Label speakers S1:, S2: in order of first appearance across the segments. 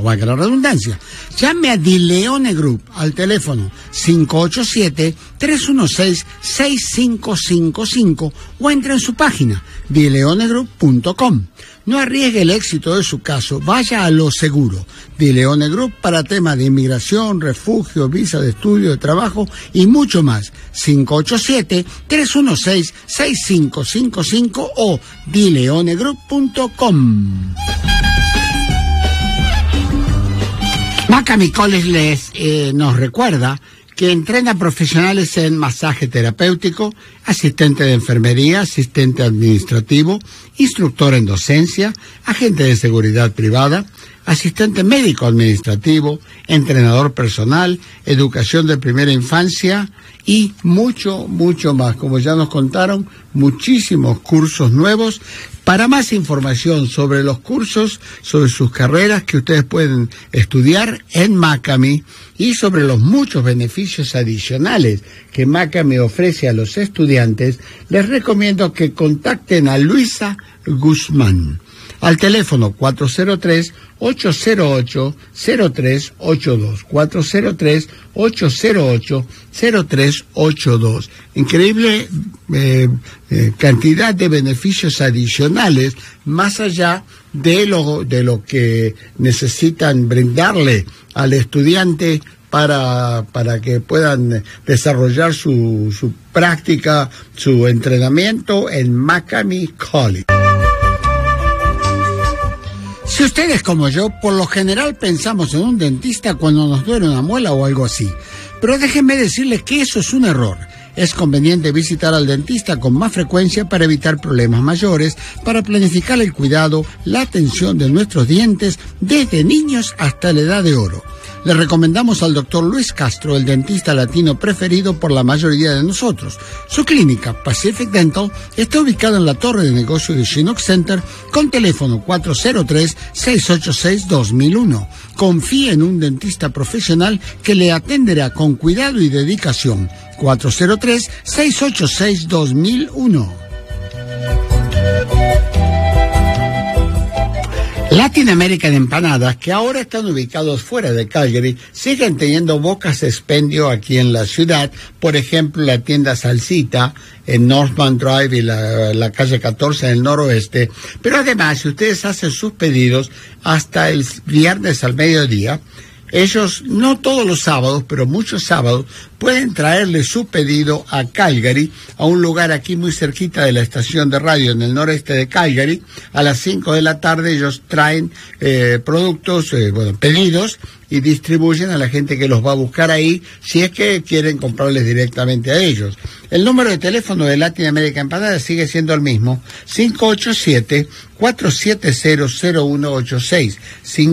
S1: teléfono, valga la redundancia. Llame a Di Leone Group al teléfono 587-316-6555 o entre en su página dileonegroup.com. No arriesgue el éxito de su caso, vaya a lo seguro. Di Leone Group para temas de inmigración, refugio, visa de estudio, de trabajo y mucho más. 587-316-6555 o dileonegroup.com. Macami College nos recuerda que entrena profesionales en masaje terapéutico, asistente de enfermería, asistente administrativo, instructor en docencia, agente de seguridad privada, asistente médico administrativo, entrenador personal, educación de primera infancia y mucho, mucho más. Como ya nos contaron, muchísimos cursos nuevos. Para más información sobre los cursos, sobre sus carreras que ustedes pueden estudiar en Macami y sobre los muchos beneficios adicionales que Macami ofrece a los estudiantes, les recomiendo que contacten a Luisa Guzmán al teléfono 403-808-0382, 403-808-0382. Increíble cantidad de beneficios adicionales, más allá de lo que necesitan brindarle al estudiante para que puedan desarrollar su práctica, su entrenamiento en Macami College. Si ustedes como yo, por lo general pensamos en un dentista cuando nos duele una muela o algo así. Pero déjenme decirles que eso es un error. Es conveniente visitar al dentista con más frecuencia para evitar problemas mayores, para planificar el cuidado, la atención de nuestros dientes desde niños hasta la edad de oro. Le recomendamos al Dr. Luis Castro, el dentista latino preferido por la mayoría de nosotros. Su clínica, Pacific Dental, está ubicada en la torre de negocio de Chinook Center con teléfono 403-686-2001. Confíe en un dentista profesional que le atenderá con cuidado y dedicación. 403-686-2001. Latin American Empanadas, que ahora están ubicados fuera de Calgary, siguen teniendo bocas expendio aquí en la ciudad. Por ejemplo, la tienda Salsita en Northman Drive y la calle 14 en el noroeste. Pero además, si ustedes hacen sus pedidos hasta el viernes al mediodía, ellos, no todos los sábados, pero muchos sábados, pueden traerle su pedido a Calgary, a un lugar aquí muy cerquita de la estación de radio en el noreste de Calgary. A las 5 de la tarde ellos traen productos, pedidos, y distribuyen a la gente que los va a buscar ahí, si es que quieren comprarles directamente a ellos. El número de teléfono de Latin American Empanadas sigue siendo el mismo, 587-470-0186,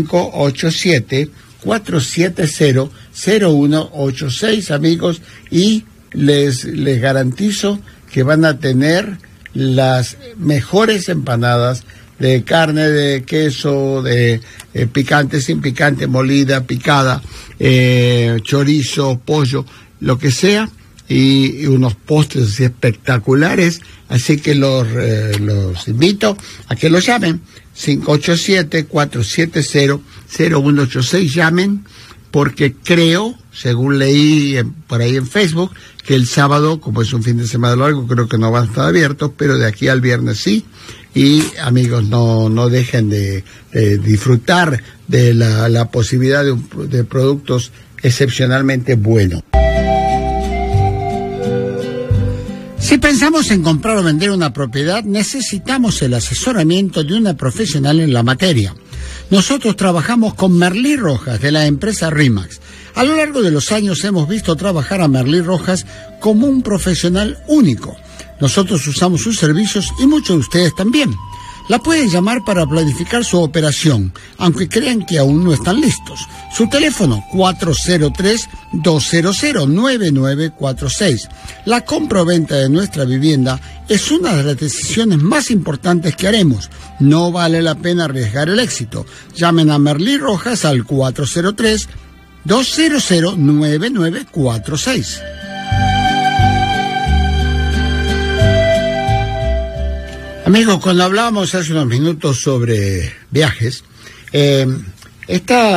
S1: 587-470-0186, amigos, y les garantizo que van a tener las mejores empanadas de carne, de queso, de picante, sin picante, molida, picada, chorizo, pollo, lo que sea, y unos postres así espectaculares. Así que los invito a que los llamen, 587-470-0186, llamen, porque creo, según leí por ahí en Facebook, que el sábado, como es un fin de semana largo, creo que no van a estar abiertos, pero de aquí al viernes sí. Y amigos, no dejen de disfrutar de la posibilidad de productos excepcionalmente buenos. Si pensamos en comprar o vender una propiedad, necesitamos el asesoramiento de una profesional en la materia. Nosotros trabajamos con Merlí Rojas, de la empresa RE/MAX. A lo largo de los años hemos visto trabajar a Merlí Rojas como un profesional único. Nosotros usamos sus servicios y muchos de ustedes también. La pueden llamar para planificar su operación, aunque crean que aún no están listos. Su teléfono, 403-200-9946. La compra o venta de nuestra vivienda es una de las decisiones más importantes que haremos. No vale la pena arriesgar el éxito. Llamen a Merlí Rojas al 403-200-9946. Amigos, cuando hablábamos hace unos minutos sobre viajes, esta